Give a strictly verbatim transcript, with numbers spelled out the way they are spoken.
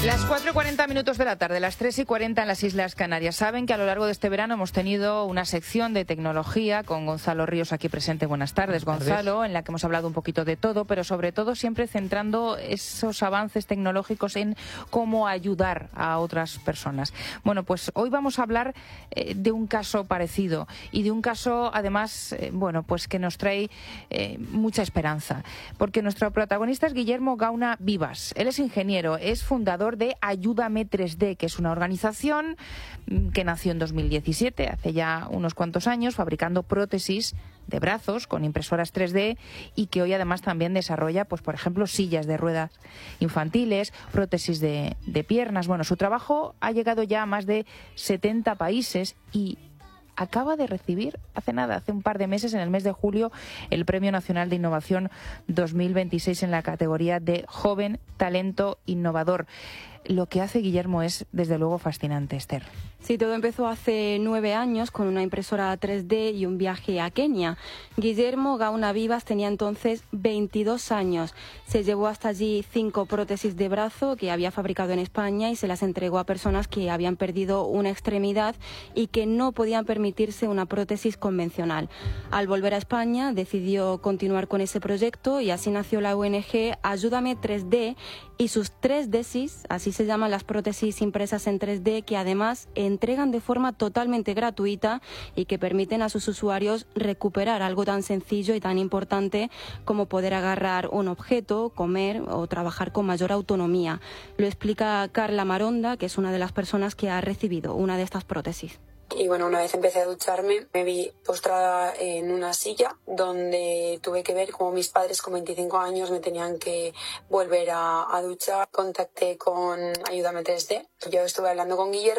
Las cuatro y cuarenta minutos de la tarde, las tres y cuarenta en las Islas Canarias. Saben que a lo largo de este verano hemos tenido una sección de tecnología con Gonzalo Ríos aquí presente. Buenas tardes, Gonzalo, en la que hemos hablado un poquito de todo, pero sobre todo siempre centrando esos avances tecnológicos en cómo ayudar a otras personas. Bueno, pues hoy vamos a hablar eh, de un caso parecido y de un caso, además, eh, bueno, pues que nos trae eh, mucha esperanza, porque nuestro protagonista es Guillermo Gauna Vivas. Él es ingeniero, es fundador de Ayúdame tres D, que es una organización que nació en dos mil diecisiete, hace ya unos cuantos años, fabricando prótesis de brazos con impresoras tres D y que hoy además también desarrolla, pues por ejemplo, sillas de ruedas infantiles, prótesis de, de piernas. Bueno, su trabajo ha llegado ya a más de setenta países y acaba de recibir hace nada, hace un par de meses, en el mes de julio, el Premio Nacional de Innovación dos mil veintiséis en la categoría de Joven Talento Innovador. Lo que hace Guillermo es, desde luego, fascinante, Esther. Sí, todo empezó hace nueve años con una impresora tres D y un viaje a Kenia. Guillermo Gauna Vivas tenía entonces veintidós años. Se llevó hasta allí cinco prótesis de brazo que había fabricado en España y se las entregó a personas que habían perdido una extremidad y que no podían permitirse una prótesis convencional. Al volver a España decidió continuar con ese proyecto y así nació la O N G Ayúdame tres D y sus tres Ds, así se llaman las prótesis impresas en tres D, que además entregan de forma totalmente gratuita y que permiten a sus usuarios recuperar algo tan sencillo y tan importante como poder agarrar un objeto, comer o trabajar con mayor autonomía. Lo explica Carla Maronda, que es una de las personas que ha recibido una de estas prótesis. Y bueno, una vez empecé a ducharme, me vi postrada en una silla donde tuve que ver cómo mis padres con veinticinco años me tenían que volver a, a duchar. Contacté con Ayúdame tres D. Yo estuve hablando con Guillermo